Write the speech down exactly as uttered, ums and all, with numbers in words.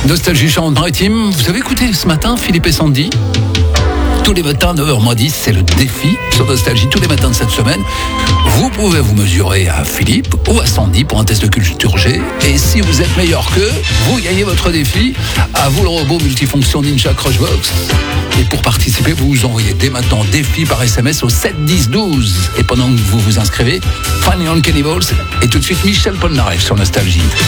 Nostalgie Charente-Maritime, vous avez écouté ce matin Philippe et Sandy? Tous les matins, neuf heures moins dix, c'est le défi sur Nostalgie, tous les matins de cette semaine. Vous pouvez vous mesurer à Philippe ou à Sandy pour un test de culture G. Et si vous êtes meilleur qu'eux, vous gagnez votre défi. À vous le robot multifonction Ninja Crushbox. Et pour participer, vous vous envoyez dès maintenant défi par S M S au sept dix douze. Et pendant que vous vous inscrivez, Funny on Cannibals et tout de suite Michel Polnareff sur Nostalgie.